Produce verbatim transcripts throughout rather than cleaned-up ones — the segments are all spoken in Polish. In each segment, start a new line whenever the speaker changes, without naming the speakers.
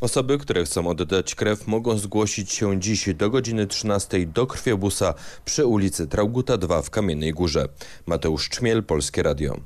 Osoby, które chcą oddać krew, mogą zgłosić się dziś do godziny trzynastej do krwiobusa przy ulicy Trauguta dwa w Kamiennej Górze. Mateusz Czmiel, Polskie Radio.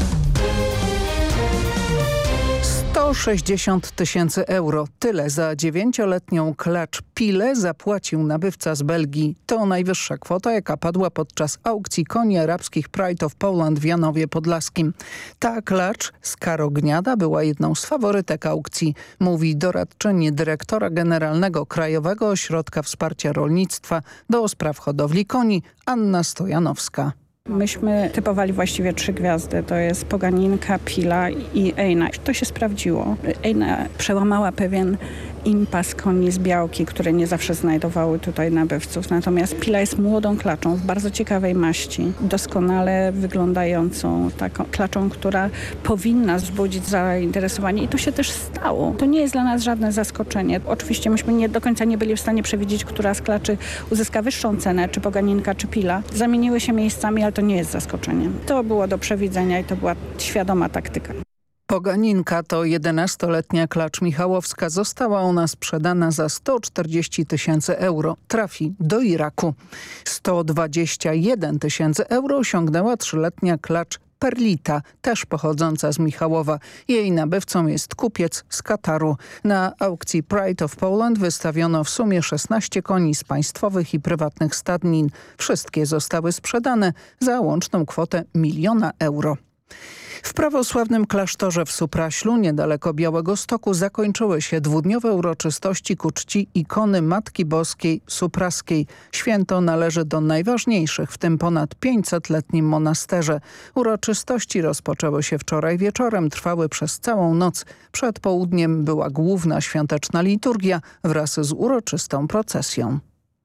sto sześćdziesiąt tysięcy euro. Tyle za dziewięcioletnią klacz Pile zapłacił nabywca z Belgii. To najwyższa kwota, jaka padła podczas aukcji koni arabskich Pride of Poland w Janowie Podlaskim. Ta klacz z Karogniada była jedną z faworytek aukcji, mówi doradczyni dyrektora generalnego Krajowego Ośrodka Wsparcia Rolnictwa do spraw hodowli koni Anna Stojanowska.
Myśmy typowali właściwie trzy gwiazdy. To jest Poganinka, Pila i Ejna. To się sprawdziło. Ejna przełamała pewien impas koni z Białki, które nie zawsze znajdowały tutaj nabywców. Natomiast Pila jest młodą klaczą w bardzo ciekawej maści, doskonale wyglądającą taką klaczą, która powinna wzbudzić zainteresowanie i to się też stało. To nie jest dla nas żadne zaskoczenie. Oczywiście myśmy nie do końca nie byli w stanie przewidzieć, która z klaczy uzyska wyższą cenę, czy Poganinka, czy Pila. Zamieniły się miejscami, ale to nie jest zaskoczeniem. To było do przewidzenia i to była świadoma taktyka.
Poganinka to jedenastoletnia klacz michałowska. Została ona sprzedana za sto czterdzieści tysięcy euro. Trafi do Iraku. sto dwadzieścia jeden tysięcy euro osiągnęła trzyletnia klacz Perlita, też pochodząca z Michałowa. Jej nabywcą jest kupiec z Kataru. Na aukcji Pride of Poland wystawiono w sumie szesnaście koni z państwowych i prywatnych stadnin. Wszystkie zostały sprzedane za łączną kwotę miliona euro. W prawosławnym klasztorze w Supraślu, niedaleko Białegostoku, zakończyły się dwudniowe uroczystości ku czci ikony Matki Boskiej Supraskiej. Święto należy do najważniejszych w tym ponad pięćsetletnim monasterze. Uroczystości rozpoczęły się wczoraj wieczorem, trwały przez całą noc. Przed południem była główna świąteczna liturgia wraz z uroczystą procesją.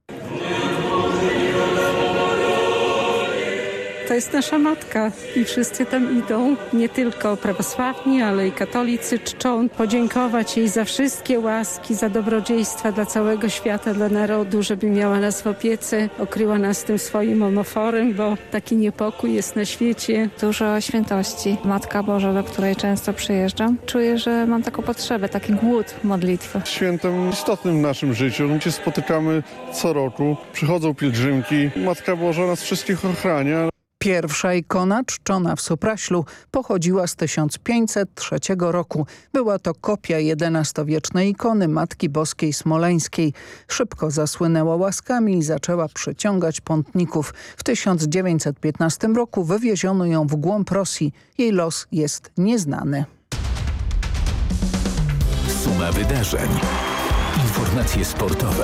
To jest nasza matka i wszyscy tam idą, nie tylko prawosławni, ale i katolicy czczą, podziękować jej za wszystkie łaski, za dobrodziejstwa dla całego świata, dla narodu, żeby miała nas w opiece, okryła nas tym swoim omoforem, bo taki niepokój jest na świecie.
Dużo świętości. Matka Boża, do której często przyjeżdżam. Czuję, że mam taką potrzebę, taki głód modlitwy.
Świętem istotnym w naszym życiu, gdzie spotykamy co roku, przychodzą pielgrzymki. Matka Boża nas wszystkich ochrania.
Pierwsza ikona czczona w Supraślu pochodziła z tysiąc pięćset trzeciego roku. Była to kopia jedenastowiecznej ikony Matki Boskiej Smoleńskiej. Szybko zasłynęła łaskami i zaczęła przyciągać pątników. W tysiąc dziewięćset piętnastym roku wywieziono ją w głąb Rosji. Jej los jest nieznany.
Suma wydarzeń. Informacje sportowe.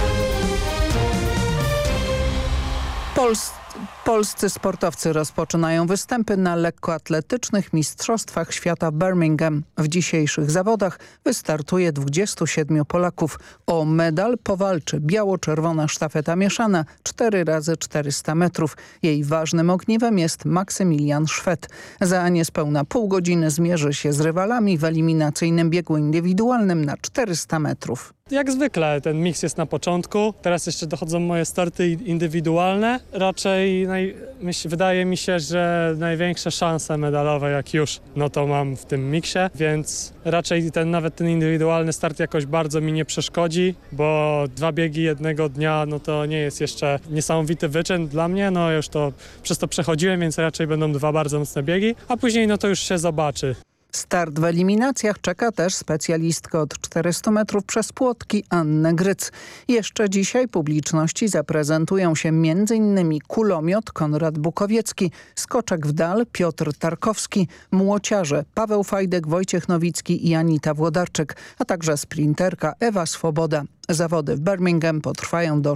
Polscy Polscy sportowcy rozpoczynają występy na lekkoatletycznych Mistrzostwach Świata w Birmingham. W dzisiejszych zawodach wystartuje dwudziestu siedmiu Polaków. O medal powalczy biało-czerwona sztafeta mieszana cztery razy czterysta metrów. Jej ważnym ogniwem jest Maksymilian Szwed. Za niespełna pół godziny zmierzy się z rywalami w eliminacyjnym biegu indywidualnym na czterysta metrów.
Jak zwykle ten miks jest na początku, teraz jeszcze dochodzą moje starty indywidualne. Raczej naj, myśl, wydaje mi się, że największe szanse medalowe jak już, no to mam w tym miksie, więc raczej ten, nawet ten indywidualny start jakoś bardzo mi nie przeszkodzi, bo dwa biegi jednego dnia, no to nie jest jeszcze niesamowity wyczyn dla mnie, no już to przez to przechodziłem, więc raczej będą dwa bardzo mocne biegi, a później no to już się zobaczy.
Start w eliminacjach czeka też specjalistkę od czterystu metrów przez płotki Annę Gryc. Jeszcze dzisiaj publiczności zaprezentują się między innymi kulomiot Konrad Bukowiecki, skoczek w dal Piotr Tarkowski, młociarze Paweł Fajdek, Wojciech Nowicki i Anita Włodarczyk, a także sprinterka Ewa Swoboda. Zawody w Birmingham potrwają do